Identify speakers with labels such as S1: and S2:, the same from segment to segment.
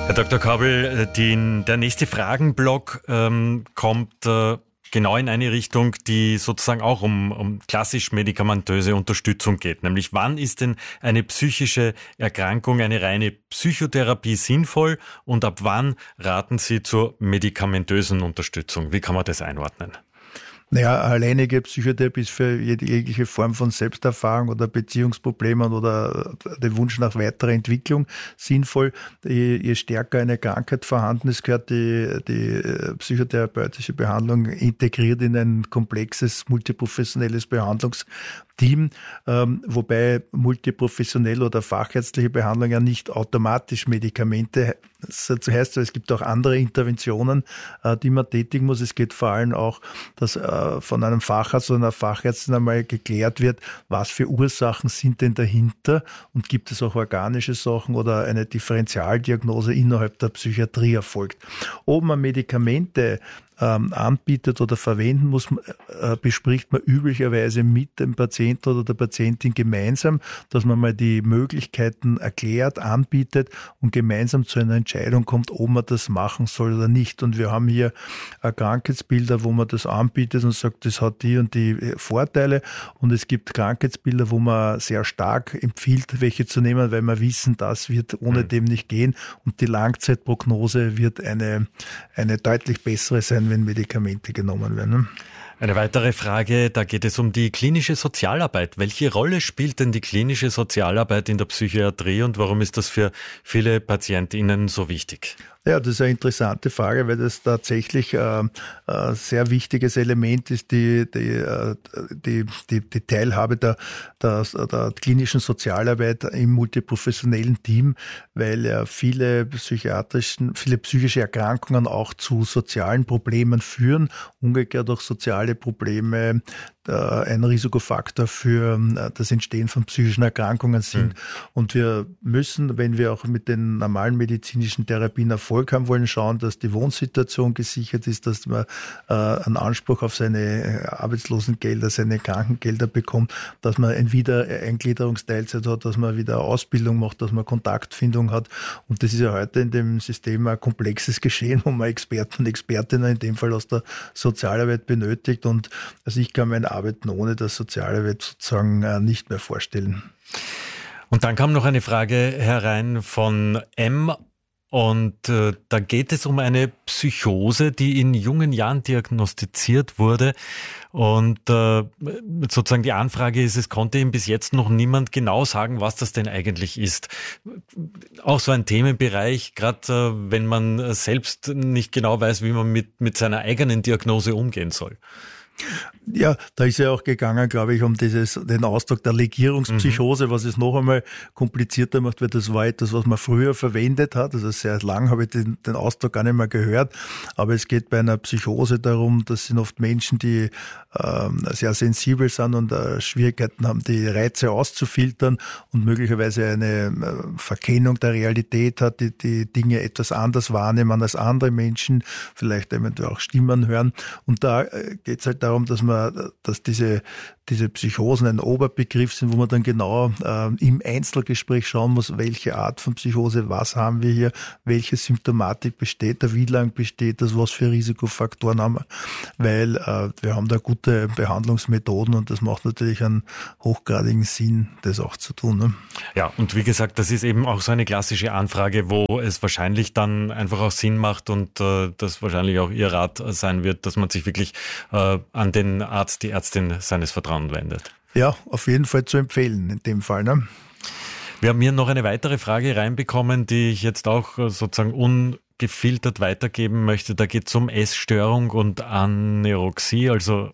S1: Herr Dr. Kaubel, der nächste Fragenblock kommt genau in eine Richtung, die sozusagen auch um klassisch medikamentöse Unterstützung geht. Nämlich, wann ist denn eine psychische Erkrankung, eine reine Psychotherapie sinnvoll und ab wann raten Sie zur medikamentösen Unterstützung? Wie kann man das einordnen?
S2: Naja, alleinige Psychotherapie ist für jegliche Form von Selbsterfahrung oder Beziehungsproblemen oder den Wunsch nach weiterer Entwicklung sinnvoll. Je stärker eine Krankheit vorhanden ist, gehört die psychotherapeutische Behandlung integriert in ein komplexes, multiprofessionelles Behandlungsteam, wobei multiprofessionelle oder fachärztliche Behandlung ja nicht automatisch Medikamente. Das heißt, es gibt auch andere Interventionen, die man tätigen muss. Es geht vor allem auch, dass von einem Facharzt oder einer Fachärztin einmal geklärt wird, was für Ursachen sind denn dahinter und gibt es auch organische Sachen oder eine Differentialdiagnose innerhalb der Psychiatrie erfolgt. Ob man Medikamente anbietet oder verwenden muss, bespricht man üblicherweise mit dem Patienten oder der Patientin gemeinsam, dass man mal die Möglichkeiten erklärt, anbietet und gemeinsam zu einer Entscheidung kommt, ob man das machen soll oder nicht. Und wir haben hier Krankheitsbilder, wo man das anbietet und sagt, das hat die und die Vorteile. Und es gibt Krankheitsbilder, wo man sehr stark empfiehlt, welche zu nehmen, weil wir wissen, das wird ohne dem nicht gehen. Und die Langzeitprognose wird eine deutlich bessere sein, wenn Medikamente genommen werden.
S1: Eine weitere Frage, da geht es um die klinische Sozialarbeit. Welche Rolle spielt denn die klinische Sozialarbeit in der Psychiatrie und warum ist das für viele PatientInnen so wichtig?
S2: Ja, das ist eine interessante Frage, weil das tatsächlich ein sehr wichtiges Element ist, die Teilhabe der klinischen Sozialarbeit im multiprofessionellen Team, weil ja viele psychische Erkrankungen auch zu sozialen Problemen führen, umgekehrt auch soziale Probleme ein Risikofaktor für das Entstehen von psychischen Erkrankungen sind. Und wir müssen, wenn wir auch mit den normalen medizinischen Therapien Erfolg haben wollen, schauen, dass die Wohnsituation gesichert ist, dass man einen Anspruch auf seine Arbeitslosengelder, seine Krankengelder bekommt, dass man ein Wiedereingliederungsteilzeit hat, dass man wieder Ausbildung macht, dass man Kontaktfindung hat. Und das ist ja heute in dem System ein komplexes Geschehen, wo man Experten und Expertinnen in dem Fall aus der Sozialarbeit benötigt. Und also ich kann meine Arbeiten ohne das Sozialarbeit sozusagen nicht mehr vorstellen.
S1: Und dann kam noch eine Frage herein von M. Und da geht es um eine Psychose, die in jungen Jahren diagnostiziert wurde. Und sozusagen die Anfrage ist, es konnte ihm bis jetzt noch niemand genau sagen, was das denn eigentlich ist. Auch so ein Themenbereich, gerade wenn man selbst nicht genau weiß, wie man mit seiner eigenen Diagnose umgehen soll.
S2: Ja, da ist ja auch gegangen, glaube ich, um den Ausdruck der Legierungspsychose, was es noch einmal komplizierter macht, weil das war etwas, was man früher verwendet hat. Also sehr lang habe ich den Ausdruck gar nicht mehr gehört. Aber es geht bei einer Psychose darum, das sind oft Menschen, die sehr sensibel sind und Schwierigkeiten haben, die Reize auszufiltern und möglicherweise eine Verkennung der Realität hat, die Dinge etwas anders wahrnehmen als andere Menschen, vielleicht eventuell auch Stimmen hören. Und da geht es halt darum, dass diese Psychosen ein Oberbegriff sind, wo man dann genau im Einzelgespräch schauen muss, welche Art von Psychose, was haben wir hier, welche Symptomatik besteht da, wie lang besteht das, was für Risikofaktoren haben wir, weil wir haben da gute Behandlungsmethoden und das macht natürlich einen hochgradigen Sinn, das auch zu tun. Ne?
S1: Ja, und wie gesagt, das ist eben auch so eine klassische Anfrage, wo es wahrscheinlich dann einfach auch Sinn macht und das wahrscheinlich auch Ihr Rat sein wird, dass man sich wirklich an den Arzt, die Ärztin seines Vertrauens wendet.
S2: Ja, auf jeden Fall zu empfehlen in dem Fall. Ne?
S1: Wir haben hier noch eine weitere Frage reinbekommen, die ich jetzt auch sozusagen ungefiltert weitergeben möchte. Da geht es um Essstörung und Anorexie,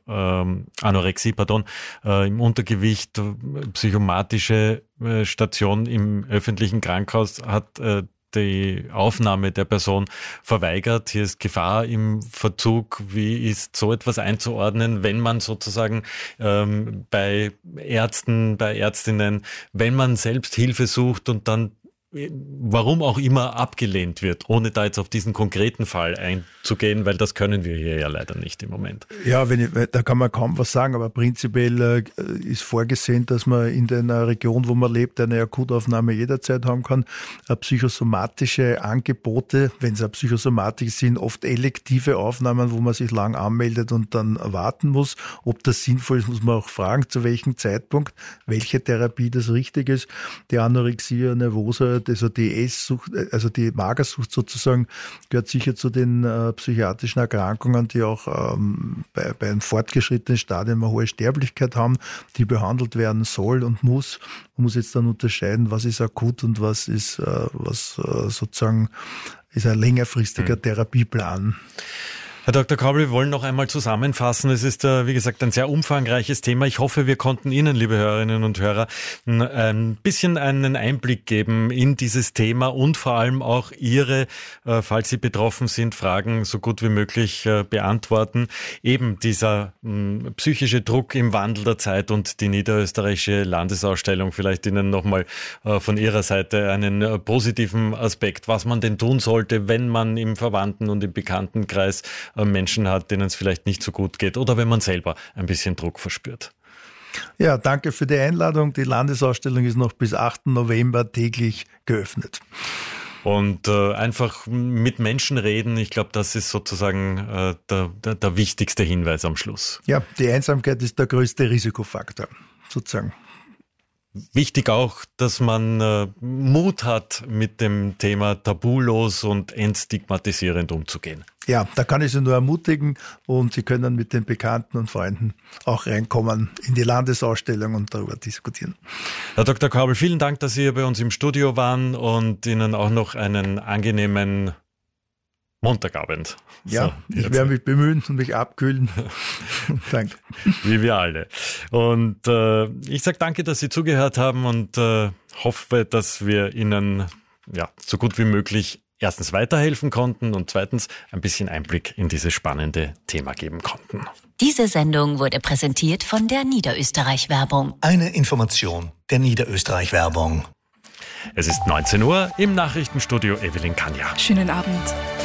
S1: im Untergewicht, psychomatische Station im öffentlichen Krankenhaus hat die Aufnahme der Person verweigert. Hier ist Gefahr im Verzug. Wie ist so etwas einzuordnen, wenn man sozusagen bei Ärzten, bei Ärztinnen, wenn man selbst Hilfe sucht und dann warum auch immer abgelehnt wird, ohne da jetzt auf diesen konkreten Fall einzugehen, weil das können wir hier ja leider nicht im Moment.
S2: Ja, da kann man kaum was sagen, aber prinzipiell ist vorgesehen, dass man in der Region, wo man lebt, eine Akutaufnahme jederzeit haben kann. Psychosomatische Angebote, wenn es eine Psychosomatik sind, oft elektive Aufnahmen, wo man sich lang anmeldet und dann warten muss. Ob das sinnvoll ist, muss man auch fragen, zu welchem Zeitpunkt, welche Therapie das richtig ist. Die Anorexia nervosa, also die Esssucht, also die Magersucht sozusagen, gehört sicher zu den psychiatrischen Erkrankungen, die auch bei einem fortgeschrittenen Stadium eine hohe Sterblichkeit haben, die behandelt werden soll und muss. Man muss jetzt dann unterscheiden, was ist akut und was ist sozusagen ist ein längerfristiger Therapieplan.
S1: Herr Dr. Kaubel, wir wollen noch einmal zusammenfassen. Es ist, wie gesagt, ein sehr umfangreiches Thema. Ich hoffe, wir konnten Ihnen, liebe Hörerinnen und Hörer, ein bisschen einen Einblick geben in dieses Thema und vor allem auch Ihre, falls Sie betroffen sind, Fragen so gut wie möglich beantworten. Eben dieser psychische Druck im Wandel der Zeit und die niederösterreichische Landesausstellung vielleicht Ihnen nochmal von Ihrer Seite einen positiven Aspekt, was man denn tun sollte, wenn man im Verwandten- und im Bekanntenkreis Menschen hat, denen es vielleicht nicht so gut geht oder wenn man selber ein bisschen Druck verspürt.
S2: Ja, danke für die Einladung. Die Landesausstellung ist noch bis 8. November täglich geöffnet.
S1: Und einfach mit Menschen reden, ich glaube, das ist sozusagen der wichtigste Hinweis am Schluss.
S2: Ja, die Einsamkeit ist der größte Risikofaktor, sozusagen.
S1: Wichtig auch, dass man Mut hat, mit dem Thema tabulos und entstigmatisierend umzugehen.
S2: Ja, da kann ich Sie nur ermutigen und Sie können mit den Bekannten und Freunden auch reinkommen in die Landesausstellung und darüber diskutieren.
S1: Herr Dr. Kaubel, vielen Dank, dass Sie hier bei uns im Studio waren und Ihnen auch noch einen angenehmen Montagabend.
S2: Ja, so, ich werde mich bemühen und mich abkühlen. Danke.
S1: Wie wir alle. Und ich sage danke, dass Sie zugehört haben und hoffe, dass wir Ihnen so gut wie möglich erstens weiterhelfen konnten und zweitens ein bisschen Einblick in dieses spannende Thema geben konnten.
S3: Diese Sendung wurde präsentiert von der Niederösterreich-Werbung.
S4: Eine Information der Niederösterreich-Werbung.
S1: Es ist 19 Uhr im Nachrichtenstudio Evelyn Kanja.
S5: Schönen Abend.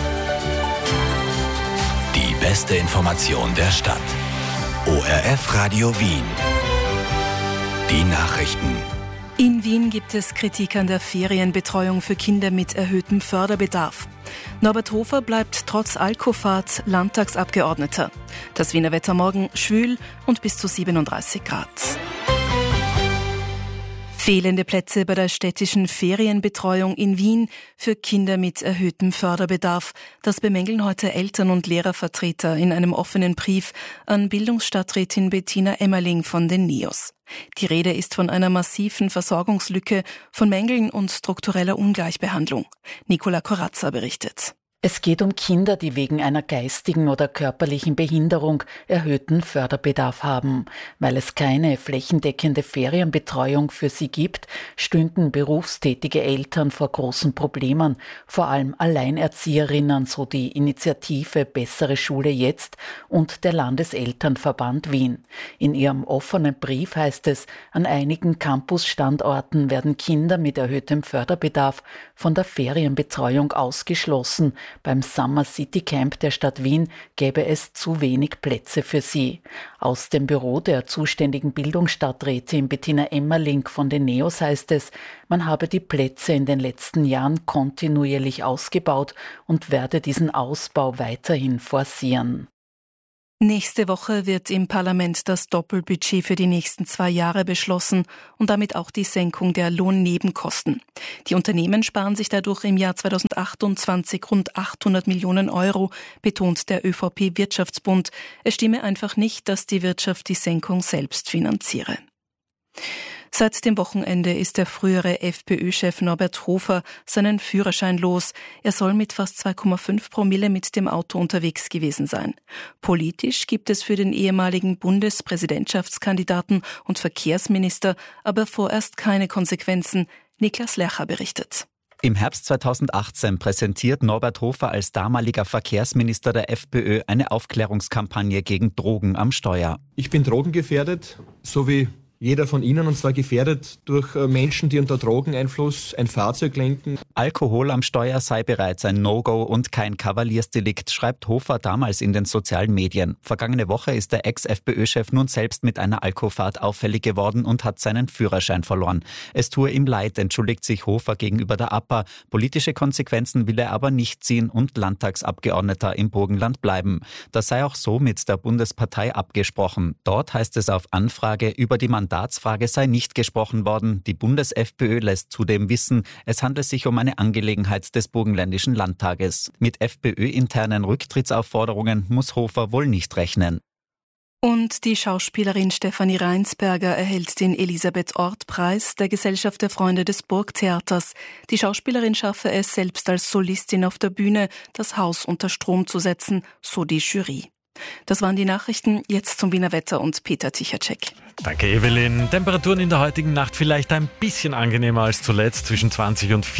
S4: Die beste Information der Stadt. ORF Radio Wien. Die Nachrichten.
S5: In Wien gibt es Kritik an der Ferienbetreuung für Kinder mit erhöhtem Förderbedarf. Norbert Hofer bleibt trotz Alkofahrt Landtagsabgeordneter. Das Wiener Wetter morgen schwül und bis zu 37 Grad. Fehlende Plätze bei der städtischen Ferienbetreuung in Wien für Kinder mit erhöhtem Förderbedarf. Das bemängeln heute Eltern- und Lehrervertreter in einem offenen Brief an Bildungsstadträtin Bettina Emmerling von den NEOS. Die Rede ist von einer massiven Versorgungslücke, von Mängeln und struktureller Ungleichbehandlung. Nicola Corazza berichtet.
S6: Es geht um Kinder, die wegen einer geistigen oder körperlichen Behinderung erhöhten Förderbedarf haben. Weil es keine flächendeckende Ferienbetreuung für sie gibt, stünden berufstätige Eltern vor großen Problemen, vor allem Alleinerzieherinnen, so die Initiative Bessere Schule jetzt und der Landeselternverband Wien. In ihrem offenen Brief heißt es, an einigen Campusstandorten werden Kinder mit erhöhtem Förderbedarf von der Ferienbetreuung ausgeschlossen. Beim Summer City Camp der Stadt Wien gäbe es zu wenig Plätze für sie. Aus dem Büro der zuständigen Bildungsstadträtin Bettina Emmerling von den NEOS heißt es, man habe die Plätze in den letzten Jahren kontinuierlich ausgebaut und werde diesen Ausbau weiterhin forcieren.
S5: Nächste Woche wird im Parlament das Doppelbudget für die nächsten 2 Jahre beschlossen und damit auch die Senkung der Lohnnebenkosten. Die Unternehmen sparen sich dadurch im Jahr 2028 rund 800 Millionen Euro, betont der ÖVP-Wirtschaftsbund. Es stimme einfach nicht, dass die Wirtschaft die Senkung selbst finanziere. Seit dem Wochenende ist der frühere FPÖ-Chef Norbert Hofer seinen Führerschein los. Er soll mit fast 2,5 Promille mit dem Auto unterwegs gewesen sein. Politisch gibt es für den ehemaligen Bundespräsidentschaftskandidaten und Verkehrsminister aber vorerst keine Konsequenzen. Niklas Lercher berichtet.
S7: Im Herbst 2018 präsentiert Norbert Hofer als damaliger Verkehrsminister der FPÖ eine Aufklärungskampagne gegen Drogen am Steuer.
S8: Ich bin drogengefährdet, so wie jeder von Ihnen, und zwar gefährdet durch Menschen, die unter Drogeneinfluss ein Fahrzeug lenken.
S7: Alkohol am Steuer sei bereits ein No-Go und kein Kavaliersdelikt, schreibt Hofer damals in den sozialen Medien. Vergangene Woche ist der Ex-FPÖ-Chef nun selbst mit einer Alkofahrt auffällig geworden und hat seinen Führerschein verloren. Es tue ihm leid, entschuldigt sich Hofer gegenüber der APA. Politische Konsequenzen will er aber nicht ziehen und Landtagsabgeordneter im Burgenland bleiben. Das sei auch so mit der Bundespartei abgesprochen. Dort heißt es auf Anfrage, über die Mandatsfrage sei nicht gesprochen worden. Die Bundes-FPÖ lässt zudem wissen, es handle sich um eine Angelegenheit des Burgenländischen Landtages. Mit FPÖ-internen Rücktrittsaufforderungen muss Hofer wohl nicht rechnen.
S5: Und die Schauspielerin Stefanie Reinsberger erhält den Elisabeth-Orth-Preis der Gesellschaft der Freunde des Burgtheaters. Die Schauspielerin schaffe es, selbst als Solistin auf der Bühne das Haus unter Strom zu setzen, so die Jury. Das waren die Nachrichten. Jetzt zum Wiener Wetter und Peter Tichacek.
S1: Danke, Evelyn. Temperaturen in der heutigen Nacht vielleicht ein bisschen angenehmer als zuletzt, zwischen 20 und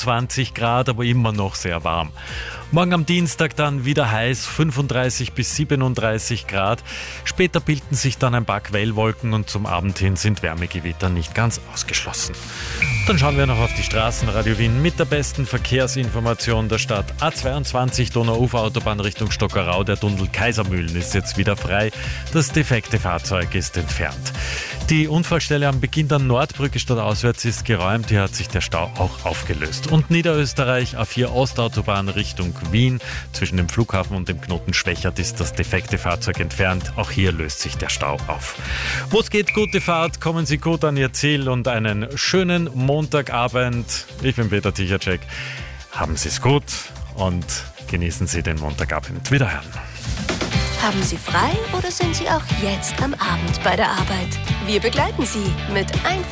S1: 24 Grad, aber immer noch sehr warm. Morgen am Dienstag dann wieder heiß, 35 bis 37 Grad. Später bilden sich dann ein paar Quellwolken und zum Abend hin sind Wärmegewitter nicht ganz ausgeschlossen. Dann schauen wir noch auf die Straßen. Radio Wien mit der besten Verkehrsinformation der Stadt. A22 Donauufer-Autobahn Richtung Stockerau. Der Tunnel Kaisermühlen ist jetzt wieder frei. Das defekte Fahrzeug ist entfernt. Die Unfallstelle am Beginn der Nordbrücke stadtauswärts ist geräumt. Hier hat sich der Stau auch aufgelöst. Und Niederösterreich, A4 Ostautobahn Richtung Wien. Zwischen dem Flughafen und dem Knoten Schwächert ist das defekte Fahrzeug entfernt. Auch hier löst sich der Stau auf. Wo es geht, gute Fahrt, kommen Sie gut an Ihr Ziel und einen schönen Montagabend. Ich bin Peter Tichacek. Haben Sie es gut und genießen Sie den Montagabend. Wiederhören.
S3: Haben Sie frei oder sind Sie auch jetzt am Abend bei der Arbeit? Wir begleiten Sie mit Einfach